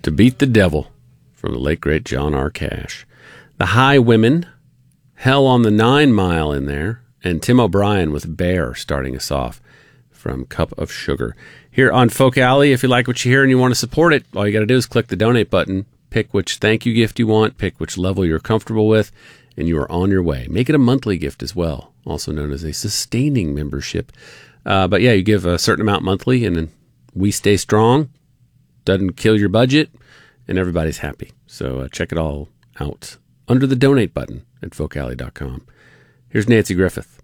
To Beat the Devil from the late, great John R. Cash. The Highwomen, Hell on the 9 Mile in there, and Tim O'Brien with Bear starting us off from Cup of Sugar. Here on Folk Alley, if you like what you hear and you want to support it, all you got to do is click the donate button, pick which thank you gift you want, pick which level you're comfortable with, and you are on your way. Make it a monthly gift as well, also known as a sustaining membership. But yeah, you give a certain amount monthly, and then we stay strong, doesn't kill your budget, and everybody's happy. So check it all out under the donate button at folkalley.com. Here's Nancy Griffith.